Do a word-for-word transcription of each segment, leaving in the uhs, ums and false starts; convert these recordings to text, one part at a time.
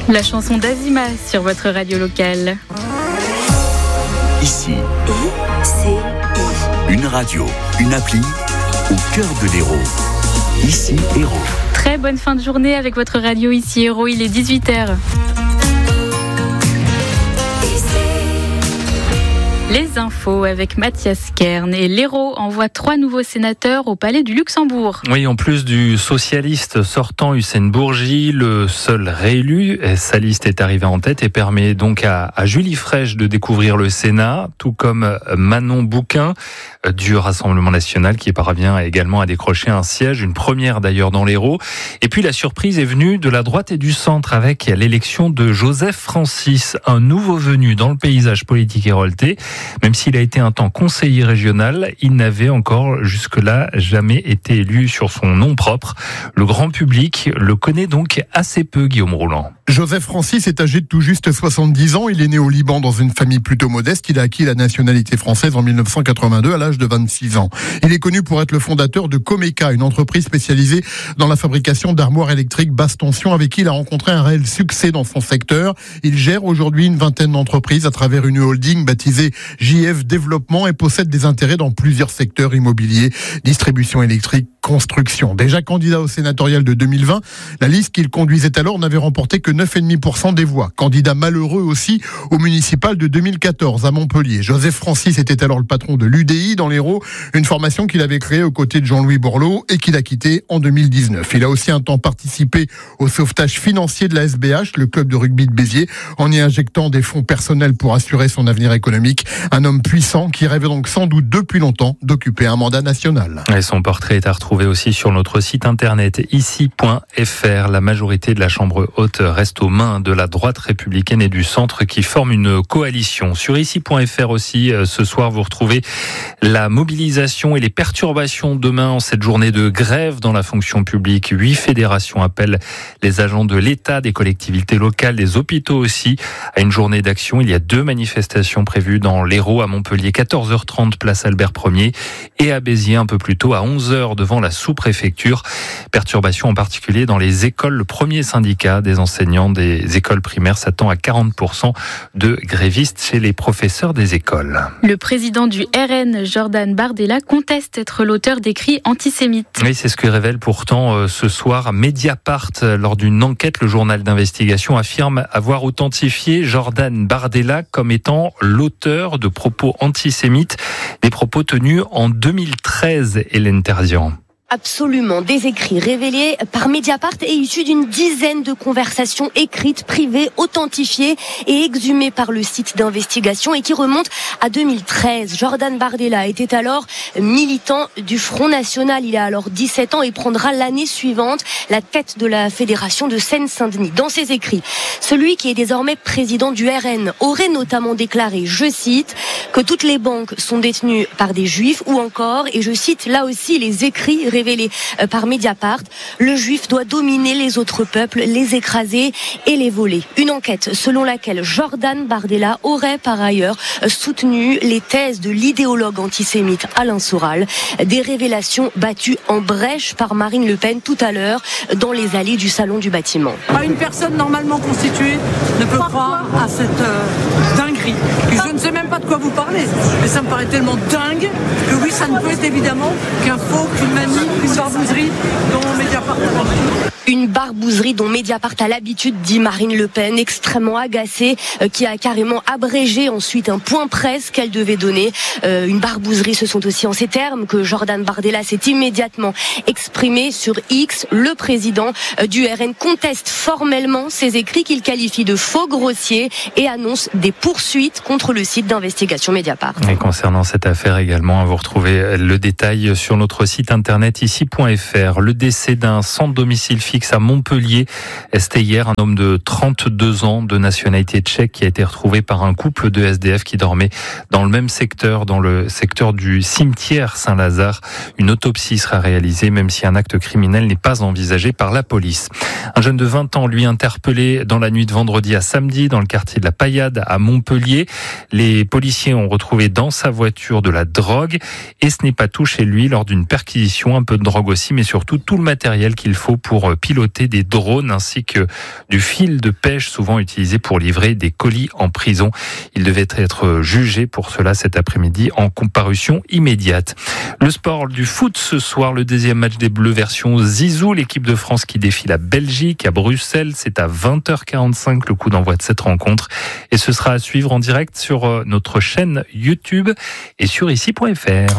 La chanson d'Azima sur votre radio locale. Ici, I C I. une radio, une appli au cœur de l'Hérault. Ici, Hérault. Très bonne fin de journée avec votre radio Ici Hérault, il est dix-huit heures. Les infos avec Mathias Kern et l'Hérault envoie trois nouveaux sénateurs au Palais du Luxembourg. Oui, en plus du socialiste sortant Hussein Bourgi, le seul réélu, sa liste est arrivée en tête et permet donc à, à Julie Fraîche de découvrir le Sénat, tout comme Manon Bouquin du Rassemblement National qui parvient également à décrocher un siège, une première d'ailleurs dans l'Hérault. Et puis la surprise est venue de la droite et du centre avec l'élection de Joseph Francis, un nouveau venu dans le paysage politique héraultais. Même s'il a été un temps conseiller régional, il n'avait encore jusque-là jamais été élu sur son nom propre. Le grand public le connaît donc assez peu, Guillaume Rouland. Joseph Francis est âgé de tout juste soixante-dix ans. Il est né au Liban dans une famille plutôt modeste. Il a acquis la nationalité française en dix-neuf cent quatre-vingt-deux à l'âge de vingt-six ans. Il est connu pour être le fondateur de Comeka, une entreprise spécialisée dans la fabrication d'armoires électriques basse tension avec qui il a rencontré un réel succès dans son secteur. Il gère aujourd'hui une vingtaine d'entreprises à travers une holding baptisée J F Développement et possède des intérêts dans plusieurs secteurs immobiliers, distribution électrique, construction. Déjà candidat au sénatorial de deux mille vingt, la liste qu'il conduisait alors n'avait remporté que neuf virgule cinq pour cent des voix. Candidat malheureux aussi au municipal de deux mille quatorze à Montpellier. Joseph Francis était alors le patron de l'U D I dans l'Hérault, une formation qu'il avait créée aux côtés de Jean-Louis Borloo et qu'il a quitté en deux mille dix-neuf. Il a aussi un temps participé au sauvetage financier de la S B H, le club de rugby de Béziers, en y injectant des fonds personnels pour assurer son avenir économique. Un homme puissant qui rêvait donc sans doute depuis longtemps d'occuper un mandat national. Et son portrait est à retrouver aussi sur notre site internet ici point f r. La majorité de la Chambre haute reste aux mains de la droite républicaine et du centre qui forment une coalition. Sur ici point f r aussi, ce soir, vous retrouvez la mobilisation et les perturbations demain en cette journée de grève dans la fonction publique. Huit fédérations appellent les agents de l'État, des collectivités locales, des hôpitaux aussi à une journée d'action. Il y a deux manifestations prévues dans l'Hérault, à Montpellier, quatorze heures trente, place Albert Ier, et à Béziers un peu plus tôt, à onze heures, devant la sous-préfecture. Perturbations en particulier dans les écoles. Le premier syndicat des enseignants des écoles primaires s'attend à quarante pour cent de grévistes chez les professeurs des écoles. Le président du R N, Jordan Bardella, conteste être l'auteur d'écrits antisémites. Oui, c'est ce que révèle pourtant euh, ce soir Mediapart. Lors d'une enquête, le journal d'investigation affirme avoir authentifié Jordan Bardella comme étant l'auteur de propos antisémites, des propos tenus en deux mille treize, Hélène Terzian. Absolument, des écrits révélés par Mediapart et issus d'une dizaine de conversations écrites, privées, authentifiées et exhumées par le site d'investigation et qui remontent à deux mille treize. Jordan Bardella était alors militant du Front National. Il a alors dix-sept ans et prendra l'année suivante la tête de la Fédération de Seine-Saint-Denis. Dans ses écrits, celui qui est désormais président du R N aurait notamment déclaré, je cite, que toutes les banques sont détenues par des juifs ou encore, et je cite là aussi les écrits révélés par Mediapart, le juif doit dominer les autres peuples, les écraser et les voler. Une enquête selon laquelle Jordan Bardella aurait par ailleurs soutenu les thèses de l'idéologue antisémite Alain Soral. Des révélations battues en brèche par Marine Le Pen tout à l'heure dans les allées du salon du bâtiment. Pas une personne normalement constituée ne peut croire à cette euh, dinguerie. Et je ne sais même pas de quoi vous parlez, mais ça me paraît tellement dingue que oui, ça ne peut être évidemment qu'un faux, qu'une manie, une barbouzerie dont Mediapart a Une barbouzerie dont Mediapart a l'habitude, dit Marine Le Pen, extrêmement agacée, euh, qui a carrément abrégé ensuite un point presse qu'elle devait donner. Euh, une barbouzerie, ce sont aussi en ces termes que Jordan Bardella s'est immédiatement exprimé sur X. Le président euh, du R N conteste formellement ces écrits qu'il qualifie de faux, grossiers et annonce des poursuites contre le site d'investigation Mediapart. Et concernant cette affaire également, vous retrouvez le détail sur notre site internet ici point f r. Le décès d'un sans domicile fixe à Montpellier. C'était hier un homme de trente-deux ans de nationalité tchèque qui a été retrouvé par un couple de S D F qui dormait dans le même secteur, dans le secteur du cimetière Saint-Lazare. Une autopsie sera réalisée même si un acte criminel n'est pas envisagé par la police. Un jeune de vingt ans, lui, interpellé dans la nuit de vendredi à samedi dans le quartier de la Paillade à Montpellier. Les policiers ont retrouvé dans sa voiture de la drogue et ce n'est pas tout chez lui lors d'une perquisition, un peu de drogue aussi, mais surtout tout le matériel qu'il faut pour piloter des drones ainsi que du fil de pêche souvent utilisé pour livrer des colis en prison. Il devait être jugé pour cela cet après-midi en comparution immédiate. Le sport du foot ce soir, le deuxième match des Bleus version Zizou, l'équipe de France qui défie la Belgique à Bruxelles. C'est à vingt heures quarante-cinq le coup d'envoi de cette rencontre et ce sera à suivre en direct sur notre chaîne YouTube et sur ici point f r.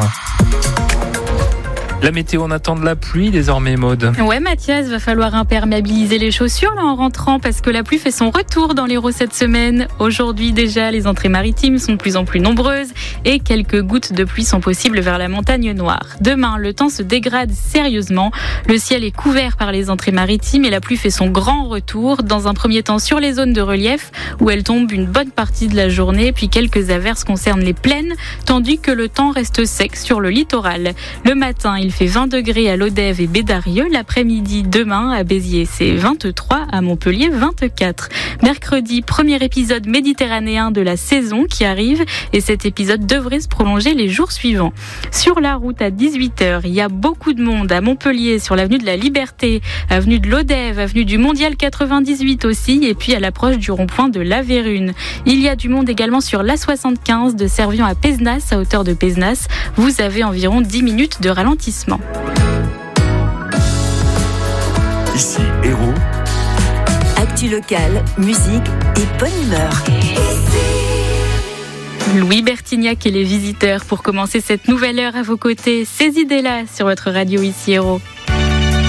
La météo, on attend de la pluie désormais, Maud. Ouais, Mathias, va falloir imperméabiliser les chaussures là en rentrant parce que la pluie fait son retour dans l'Hérault cette semaine. Aujourd'hui déjà, les entrées maritimes sont de plus en plus nombreuses et quelques gouttes de pluie sont possibles vers la montagne noire. Demain, le temps se dégrade sérieusement. Le ciel est couvert par les entrées maritimes et la pluie fait son grand retour. Dans un premier temps sur les zones de relief où elle tombe une bonne partie de la journée, puis quelques averses concernent les plaines, tandis que le temps reste sec sur le littoral. Le matin, il fait vingt degrés à Lodève et Bédarieux. L'après-midi, demain, à Béziers, c'est vingt-trois, à Montpellier, vingt-quatre. Mercredi, premier épisode méditerranéen de la saison qui arrive et cet épisode devrait se prolonger les jours suivants. Sur la route à dix-huit heures, il y a beaucoup de monde à Montpellier, sur l'avenue de la Liberté, avenue de Lodève, avenue du Mondial quatre-vingt-dix-huit aussi, et puis à l'approche du rond-point de La Vérune. Il y a du monde également sur l'A soixante-quinze de Servion à Pézenas, à hauteur de Pézenas. Vous avez environ dix minutes de ralentissement. Ici, Hérault. Actu locale, musique et bonne humeur. Louis Bertignac et les visiteurs pour commencer cette nouvelle heure à vos côtés. Ces idées-là sur votre radio ici Hérault.